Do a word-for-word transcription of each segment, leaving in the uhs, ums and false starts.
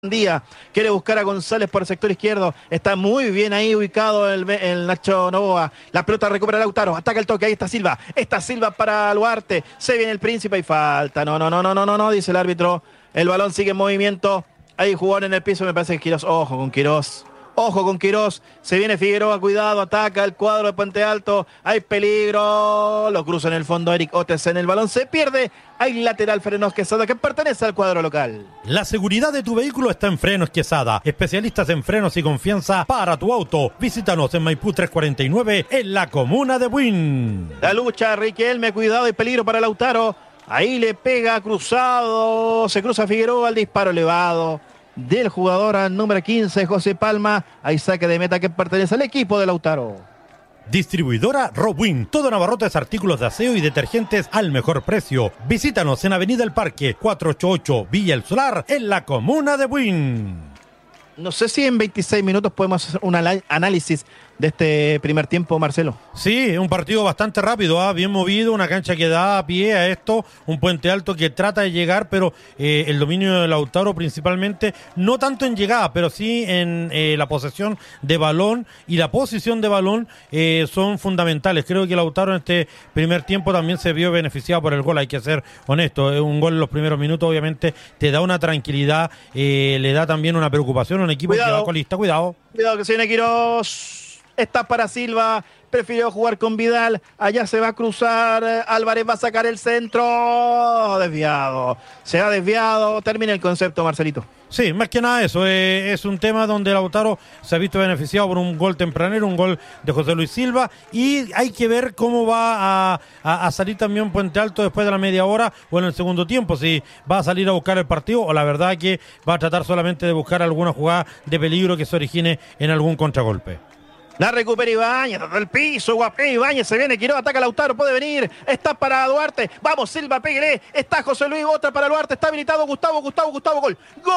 Día quiere buscar a González por el sector izquierdo, está muy bien ahí ubicado el, el Nacho Novoa, la pelota recupera Lautaro, ataca el toque, ahí está Silva, está Silva para Luarte, se viene el Príncipe y falta, no, no, no, no, no, no, no, dice el árbitro, el balón sigue en movimiento, hay jugador en el piso, me parece que Quirós, ojo con Quirós. Ojo con Quirós, se viene Figueroa, cuidado, ataca el cuadro de Puente Alto, hay peligro, lo cruza en el fondo Eric Otesen, el balón se pierde, hay lateral Frenos Quesada que pertenece al cuadro local. La seguridad de tu vehículo está en Frenos Quesada, especialistas en frenos y confianza para tu auto. Visítanos en Maipú trescientos cuarenta y nueve en la comuna de Buin. La lucha, Riquelme, cuidado y peligro para Lautaro, ahí le pega cruzado, se cruza Figueroa, el disparo elevado del jugador al número quince, José Palma. Hay saque de meta que pertenece al equipo de Lautaro. Distribuidora Robwin, todo en abarrotes, artículos de aseo y detergentes al mejor precio. Visítanos en Avenida El Parque, cuatrocientos ochenta y ocho, Villa El Solar, en la comuna de Buin. No sé si en veintiséis minutos podemos hacer un análisis de este primer tiempo, Marcelo. Sí, un partido bastante rápido, ¿eh? Bien movido, una cancha que da a pie a esto, un Puente Alto que trata de llegar, pero eh, el dominio de Lautaro principalmente, no tanto en llegada, pero sí en eh, la posesión de balón y la posición de balón eh, son fundamentales. Creo que Lautaro en este primer tiempo también se vio beneficiado por el gol, hay que ser honesto, un gol en los primeros minutos obviamente te da una tranquilidad, eh, le da también una preocupación a un equipo cuidado, que va colista, cuidado. Cuidado que se viene Quirós. Está para Silva, prefirió jugar con Vidal, allá se va a cruzar, Álvarez va a sacar el centro, desviado, se ha desviado, termina el concepto, Marcelito. Sí, más que nada eso, eh, es un tema donde Lautaro se ha visto beneficiado por un gol tempranero, un gol de José Luis Silva, y hay que ver cómo va a, a, a salir también Puente Alto después de la media hora o en el segundo tiempo, si va a salir a buscar el partido o la verdad que va a tratar solamente de buscar alguna jugada de peligro que se origine en algún contragolpe. La recupera Ibáñez, desde el piso, guapé, Ibáñez, se viene, Quiroga, ataca a Lautaro, puede venir, está para Duarte, vamos Silva, pégale, está José Luis, otra para Duarte, está habilitado Gustavo, Gustavo, Gustavo, gol, ¡gol!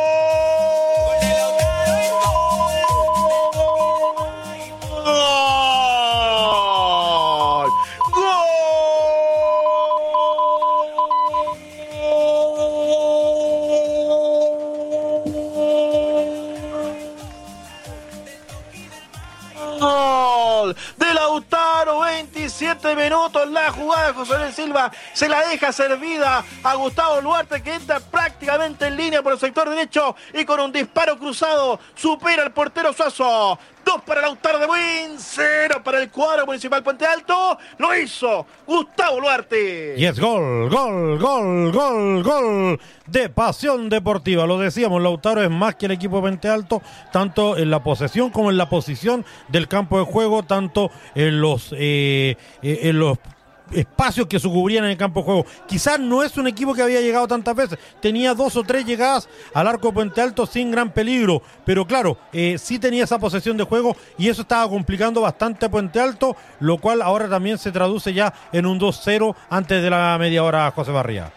¡Gol! Gol de Lautaro, veintisiete minutos, la jugada de José Luis Silva se la deja servida a Gustavo Duarte, que entra prácticamente en línea por el sector derecho y con un disparo cruzado supera al portero Suazo. Dos para Lautaro de Buin, cero para el cuadro municipal Puente Alto. Lo hizo Gustavo Duarte. Y es gol, gol, gol, gol, gol de Pasión Deportiva. Lo decíamos, Lautaro es más que el equipo de Puente Alto, tanto en la posesión como en la posición del campo de juego, tanto en los, eh, en los espacios que se cubrían en el campo de juego. Quizás no es un equipo que había llegado tantas veces, tenía dos o tres llegadas al arco de Puente Alto sin gran peligro, pero claro, eh, sí tenía esa posesión de juego y eso estaba complicando bastante a Puente Alto, lo cual ahora también se traduce ya en un dos cero antes de la media hora, José Barría.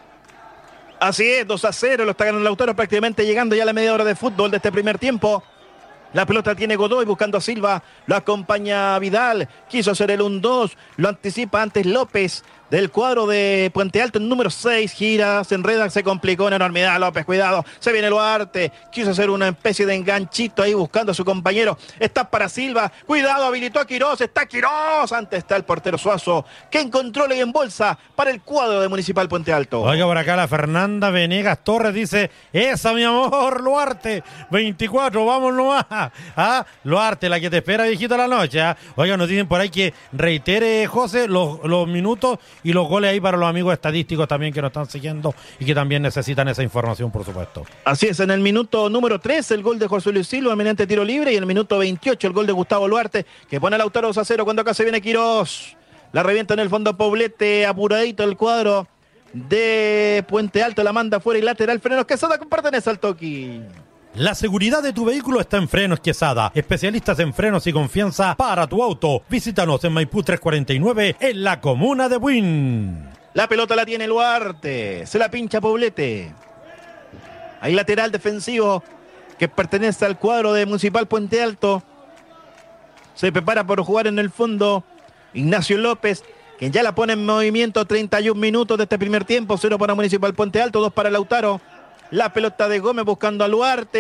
Así es, dos a cero, lo está ganando Lautaro, prácticamente llegando ya a la media hora de fútbol de este primer tiempo. La pelota tiene Godoy buscando a Silva, lo acompaña Vidal, quiso hacer el uno dos, lo anticipa antes López del cuadro de Puente Alto, el número seis, gira, se enreda, se complicó una enormidad, López, cuidado, se viene Duarte, quiso hacer una especie de enganchito ahí buscando a su compañero, está para Silva, cuidado, habilitó a Quirós, está Quirós, antes está el portero Suazo, que encontró y en bolsa para el cuadro de Municipal Puente Alto. Oiga, por acá la Fernanda Venegas Torres dice, esa mi amor, Luarte, veinticuatro, vamos nomás, ah, Luarte, la que te espera viejito a la noche, ¿ah? Oiga, nos dicen por ahí que reitere, José, los, los minutos y los goles ahí para los amigos estadísticos también que nos están siguiendo y que también necesitan esa información, por supuesto. Así es, en el minuto número tres el gol de José Luis Silva mediante tiro libre y en el minuto veintiocho el gol de Gustavo Duarte que pone a Lautaro dos a cero cuando acá se viene Quirós. La revienta en el fondo Poblete, apuradito el cuadro de Puente Alto, la manda fuera y lateral Frenos Quesada que pertenece al Toki. La seguridad de tu vehículo está en Frenos Quesada, especialistas en frenos y confianza para tu auto. Visítanos en Maipú trescientos cuarenta y nueve en la comuna de Buin. La pelota la tiene Duarte, se la pincha Poblete. Hay lateral defensivo que pertenece al cuadro de Municipal Puente Alto. Se prepara por jugar en el fondo Ignacio López, que ya la pone en movimiento. Treinta y un minutos de este primer tiempo, cero para Municipal Puente Alto, dos para Lautaro. La pelota de Gómez buscando a Luarte.